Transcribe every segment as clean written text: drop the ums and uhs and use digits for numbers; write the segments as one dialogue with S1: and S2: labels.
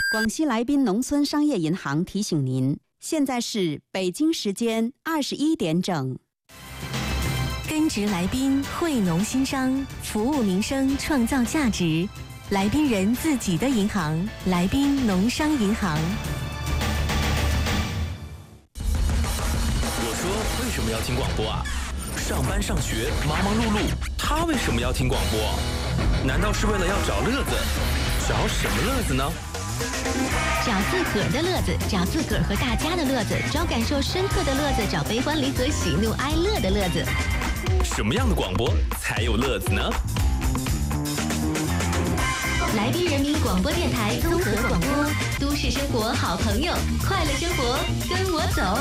S1: 广西来宾农村商业银行提醒您，现在是北京时间21点整。
S2: 根植来宾，惠农兴商，服务民生，创造价值。来宾人自己的银行，来宾农商银行。
S3: 我说为什么要听广播啊？上班上学忙忙碌碌，他为什么要听广播？难道是为了要找乐子？找什么乐子呢？
S2: 找自个儿的乐子，找自个儿和大家的乐子，找感受深刻的乐子，找悲欢离合、喜怒哀乐的乐子。
S3: 什么样的广播才有乐子呢？
S2: 来宾人民广播电台综合广播，都市生活好朋友，快乐生活跟我走。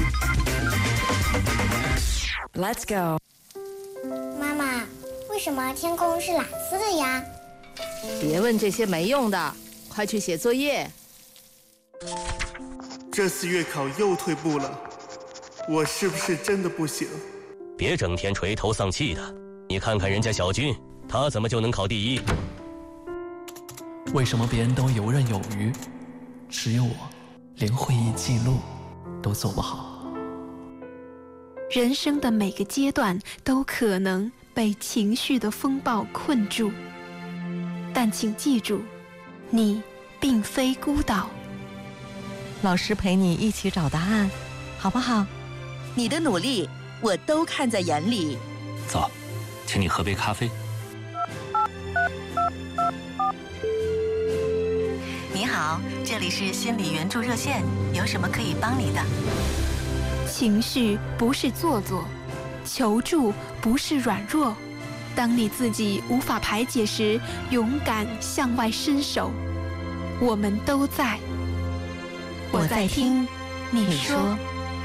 S4: Let's go。
S5: 妈妈，为什么天空是蓝色的呀？
S4: 别问这些没用的，快去写作业。
S6: 这次月考又退步了，我是不是真的不行？
S7: 别整天垂头丧气的，你看看人家小军，他怎么就能考第一？
S8: 为什么别人都游刃有余，只有我连会议记录都做不好？
S9: 人生的每个阶段都可能被情绪的风暴困住，但请记住，你并非孤岛。
S10: 老师陪你一起找答案，好不好？
S11: 你的努力我都看在眼里。
S7: 走，请你喝杯咖啡。
S10: 你好，这里是心理援助热线，有什么可以帮你的？
S9: 情绪不是做作，求助不是软弱。当你自己无法排解时，勇敢向外伸手，我们都在。我在听，你说。